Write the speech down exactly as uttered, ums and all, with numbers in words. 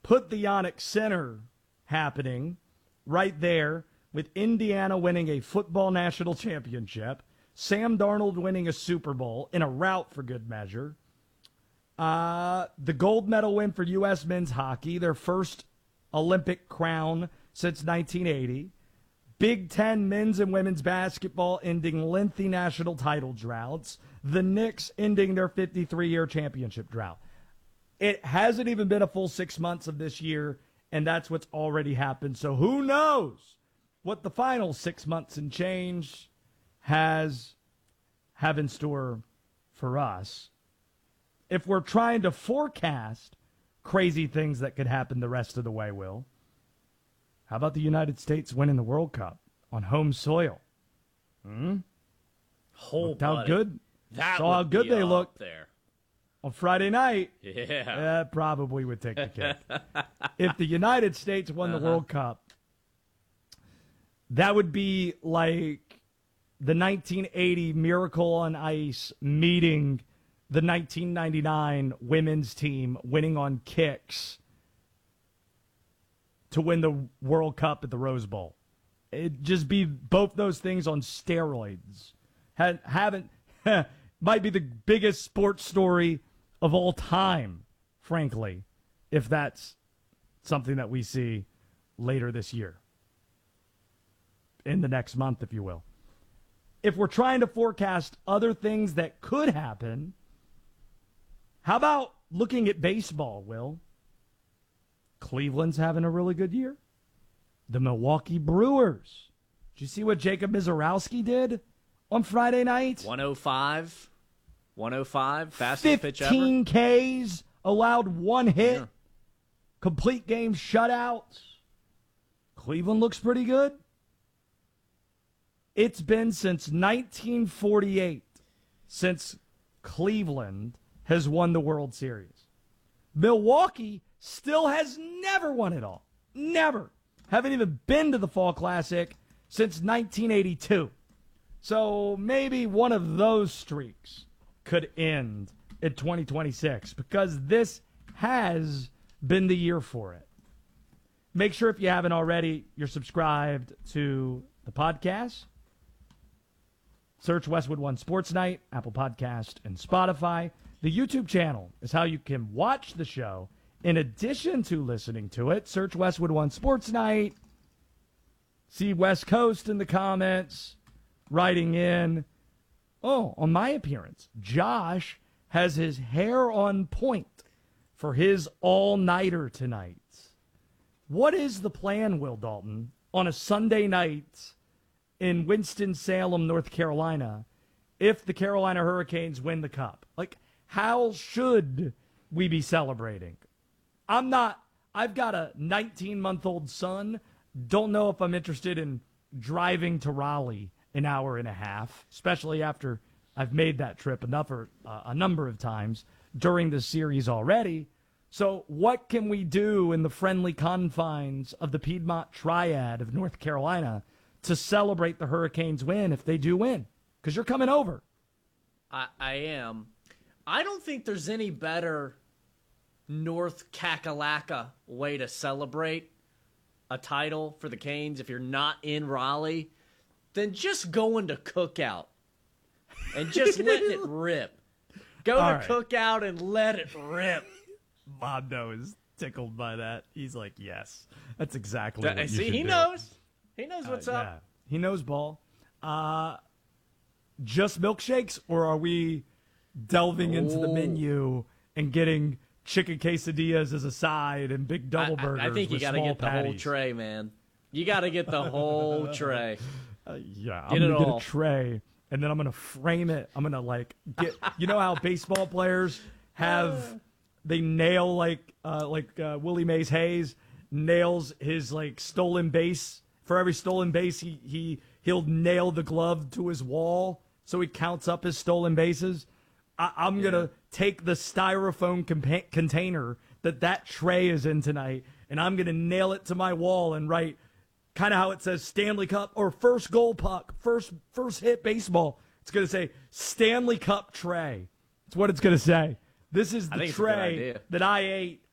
put the Ionic Center happening right there with Indiana winning a football national championship, Sam Darnold winning a Super Bowl in a rout for good measure, uh, the gold medal win for U S men's hockey, their first Olympic crown since nineteen eighty, Big Ten men's and women's basketball ending lengthy national title droughts, the Knicks ending their fifty-three-year championship drought. It hasn't even been a full six months of this year, and that's what's already happened. So who knows what the final six months and change has have in store for us. If we're trying to forecast crazy things that could happen the rest of the way, Will, how about the United States winning the World Cup on home soil? Hmm? Whole Looked how good. That Saw how good they looked there on Friday night. Yeah, that probably would take the cake. If the United States won uh-huh. the World Cup, that would be like the nineteen eighty Miracle on Ice meeting the nineteen ninety-nine women's team winning on kicks to win the World Cup at the Rose Bowl. It'd just be both those things on steroids. Had, haven't might be the biggest sports story of all time, frankly, if that's something that we see later this year. In the next month, if you will. If we're trying to forecast other things that could happen, how about looking at baseball, Will? Cleveland's having a really good year. The Milwaukee Brewers. Did you see what Jacob Mizorowski did on Friday night? one oh five one oh five fastest pitch ever. fifteen Ks, allowed one hit, Yeah. complete game shutouts. Cleveland looks pretty good. It's been since nineteen forty-eight since Cleveland has won the World Series. Milwaukee still has never won it all. Never. Haven't even been to the Fall Classic since nineteen eighty-two. So maybe one of those streaks could end in twenty twenty-six because this has been the year for it. Make sure if you haven't already, you're subscribed to the podcast. Search Westwood One Sports Night, Apple Podcast, and Spotify. The YouTube channel is how you can watch the show. In addition to listening to it, search Westwood One Sports Night. See West Coast in the comments, writing in. Oh, on my appearance, Josh has his hair on point for his all-nighter tonight. What is the plan, Will Dalton, on a Sunday night in Winston-Salem, North Carolina, if the Carolina Hurricanes win the Cup? Like, how should we be celebrating? I'm not, I've got a nineteen-month-old son. Don't know if I'm interested in driving to Raleigh an hour and a half, especially after I've made that trip enough or, uh, a number of times during the series already. So what can we do in the friendly confines of the Piedmont Triad of North Carolina to celebrate the Hurricanes win if they do win? Because you're coming over. I, I am. I don't think there's any better North Kakalaka way to celebrate a title for the Canes if you're not in Raleigh than just going to Cookout and just letting it rip. Go All to right. Cookout and let it rip. Mondo is tickled by that. He's like, yes, that's exactly what you See, should he do. knows. He knows what's Uh, up. yeah. He knows ball. Uh, just milkshakes, or are we delving into the Oh. menu and getting chicken quesadillas as a side and big double I, burgers I, I think you with got to small get the whole patties? tray, man. You got to get the whole tray. Uh, yeah, Get I'm it gonna all. get a tray, and then I'm gonna frame it. I'm gonna like get. You know how baseball players have they nail like uh, like uh, Willie Mays Hayes nails his like stolen base. For every stolen base, he he he'll nail the glove to his wall so he counts up his stolen bases. I, I'm Yeah. gonna take the styrofoam compa- container that that tray is in tonight, and I'm gonna nail it to my wall and write kind of how it says Stanley Cup or first goal puck, first first hit baseball. It's gonna say Stanley Cup tray. That's what it's gonna say. This is I the think it's a good tray idea. that I ate